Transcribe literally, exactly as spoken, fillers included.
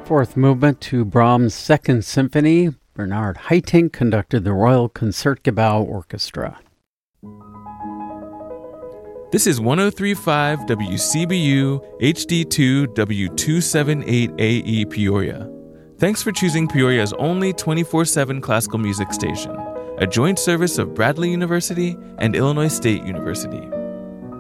Fourth movement to Brahms' Second Symphony. Bernard Haitink conducted the Royal Concertgebouw Orchestra. This is one oh three point five W C B U H D two W two seventy-eight A E Peoria. Thanks for choosing Peoria's only twenty-four seven classical music station, a joint service of Bradley University and Illinois State University.